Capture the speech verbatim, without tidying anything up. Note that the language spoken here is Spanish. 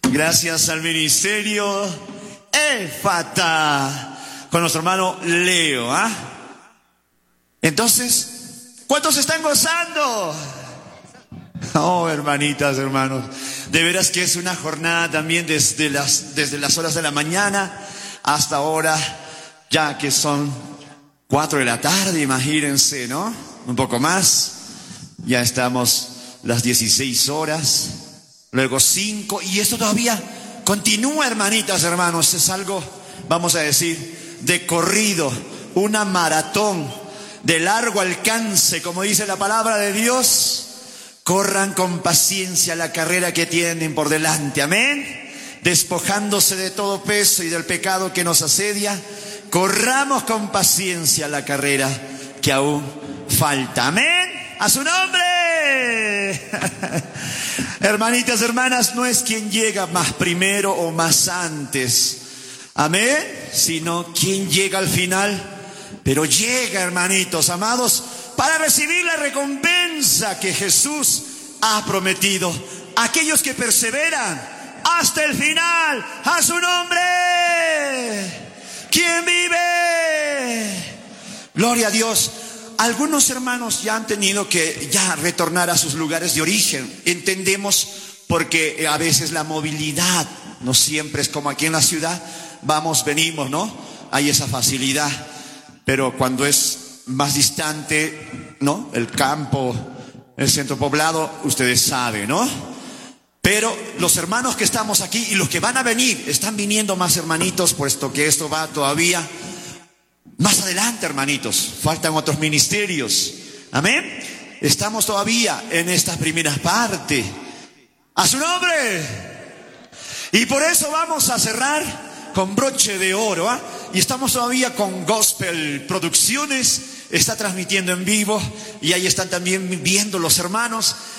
Gracias al ministerio Éfata con nuestro hermano Leo, ¿ah? Entonces, ¿cuántos están gozando? Oh, hermanitas, hermanos, de veras que es una jornada también desde las, desde las horas de la mañana hasta ahora, ya que son cuatro de la tarde, imagínense, ¿no? Un poco más, ya estamos las dieciséis horas, luego cinco, y esto todavía continúa, hermanitas, hermanos, es algo, vamos a decir, de corrido, una maratón de largo alcance, como dice la palabra de Dios. Corran con paciencia la carrera que tienen por delante, amén, despojándose de todo peso y del pecado que nos asedia. Corramos con paciencia la carrera que aún falta, amén, a su nombre. Hermanitas, hermanas, no es quien llega más primero o más antes, amén, sino quien llega al final, pero llega, hermanitos amados, para recibir la recompensa que Jesús ha prometido. Aquellos que perseveran hasta el final, a su nombre. ¿Quién vive? Gloria a Dios. Algunos hermanos ya han tenido que ya retornar a sus lugares de origen. Entendemos porque a veces la movilidad no siempre es como aquí en la ciudad. Vamos, venimos, ¿no? Hay esa facilidad. Pero cuando es más distante, ¿no? El campo, el centro poblado, ustedes saben, ¿no? Pero los hermanos que estamos aquí y los que van a venir, están viniendo más hermanitos, puesto que esto va todavía más adelante, hermanitos. Faltan otros ministerios. Amén. Estamos todavía en esta primera parte. A su nombre. Y por eso vamos a cerrar con broche de oro, ¿ah? Y estamos todavía con Gospel Producciones. Está transmitiendo en vivo y ahí están también viendo los hermanos.